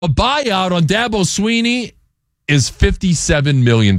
A buyout on Dabo Swinney is $57 million.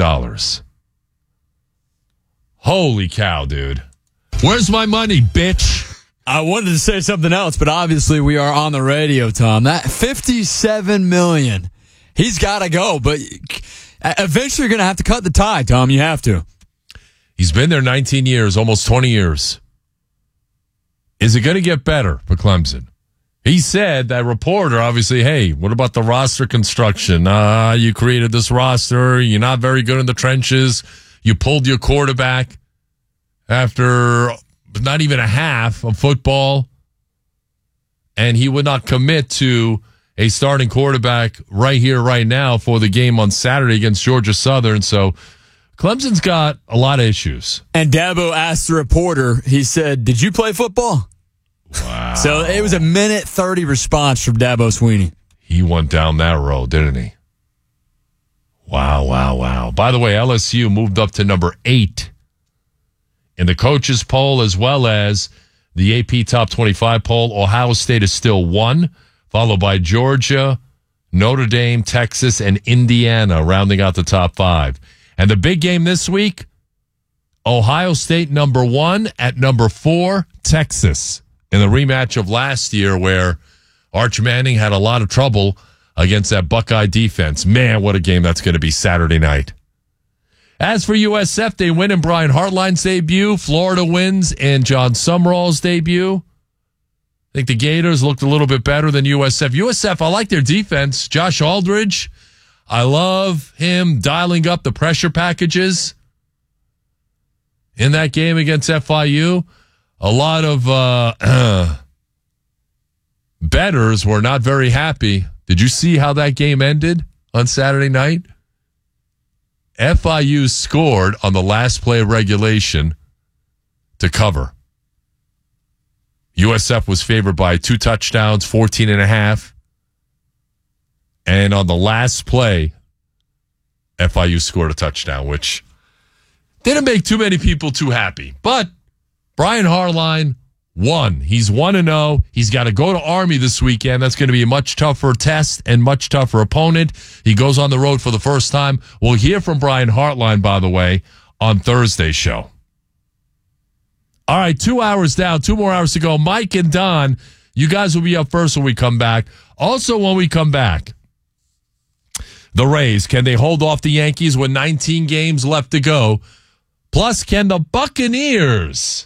Holy cow, dude. Where's my money, bitch? I wanted to say something else, but obviously we are on the radio, Tom. That $57 million, he's got to go, but eventually you're going to have to cut the tie, Tom. You have to. He's been there 19 years, almost 20 years. Is it going to get better for Clemson? He said, that reporter, obviously, hey, what about the roster construction? You created this roster. You're not very good in the trenches. You pulled your quarterback after not even a half of football. And he would not commit to a starting quarterback right here, right now for the game on Saturday against Georgia Southern. So Clemson's got a lot of issues. And Dabo asked the reporter, he said, did you play football? Wow. So it was a minute 30 response from Dabo Swinney. He went down that road, didn't he? Wow. By the way, LSU moved up to number 8 in the coaches poll as well as the AP Top 25 poll. Ohio State is still 1, followed by Georgia, Notre Dame, Texas, and Indiana rounding out the top 5. And the big game this week, Ohio State number 1 at number 4, Texas. In the rematch of last year where Arch Manning had a lot of trouble against that Buckeye defense. Man, what a game that's going to be Saturday night. As for USF, they win in Brian Hartline's debut. Florida wins in John Sumrall's debut. I think the Gators looked a little bit better than USF. USF, I like their defense. Josh Aldridge, I love him dialing up the pressure packages in that game against FIU. A lot of bettors were not very happy. Did you see how that game ended on Saturday night? FIU scored on the last play of regulation to cover. USF was favored by 2 touchdowns, 14.5. And on the last play, FIU scored a touchdown, which didn't make too many people too happy. But Brian Hartline won. He's 1-0. He's got to go to Army this weekend. That's going to be a much tougher test and much tougher opponent. He goes on the road for the first time. We'll hear from Brian Hartline, by the way, on Thursday's show. All right, 2 hours down, 2 more hours to go. Mike and Don, you guys will be up first when we come back. Also, when we come back, the Rays, can they hold off the Yankees with 19 games left to go? Plus, can the Buccaneers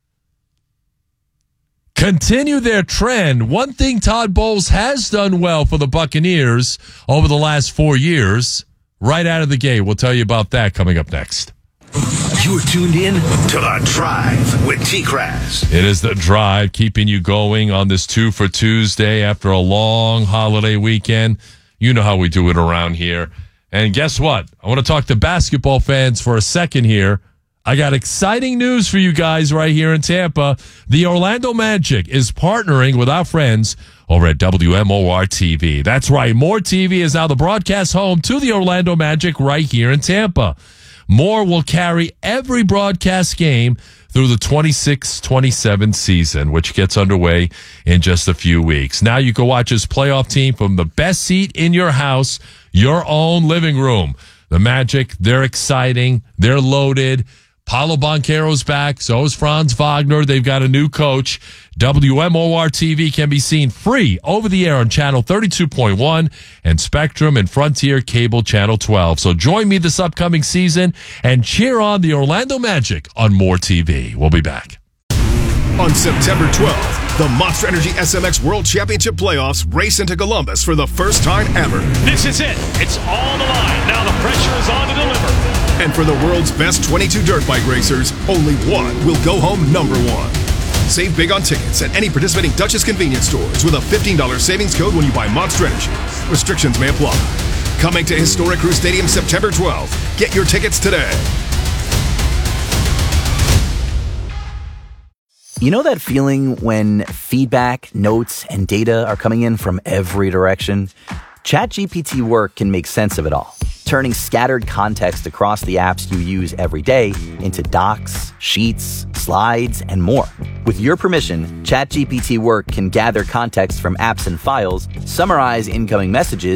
continue their trend? One thing Todd Bowles has done well for the Buccaneers over the last 4 years, right out of the gate. We'll tell you about that coming up next. You're tuned in to The Drive with T-Crass. It is The Drive, keeping you going on this 2 for Tuesday after a long holiday weekend. You know how we do it around here. And guess what? I want to talk to basketball fans for a second here. I got exciting news for you guys right here in Tampa. The Orlando Magic is partnering with our friends over at WMOR TV. That's right. More TV is now the broadcast home to the Orlando Magic right here in Tampa. More will carry every broadcast game through the 26-27 season, which gets underway in just a few weeks. Now you can watch this playoff team from the best seat in your house, your own living room. The Magic, they're exciting. They're loaded. Paulo Banchero's back. So is Franz Wagner. They've got a new coach. WMOR TV can be seen free over the air on Channel 32.1 and Spectrum and Frontier Cable Channel 12. So join me this upcoming season and cheer on the Orlando Magic on More TV. We'll be back. On September 12th, the Monster Energy SMX World Championship Playoffs race into Columbus for the first time ever. This is it. It's on the line. Now the pressure is on to deliver. And for the world's best 22 dirt bike racers, only one will go home number 1. Save big on tickets at any participating Duchess convenience stores with a $15 savings code when you buy Monster Energy. Restrictions may apply. Coming to Historic Crew Stadium September 12th. Get your tickets today. You know that feeling when feedback, notes, and data are coming in from every direction? ChatGPT Work can make sense of it all, turning scattered context across the apps you use every day into docs, sheets, slides, and more. With your permission, ChatGPT Work can gather context from apps and files, summarize incoming messages,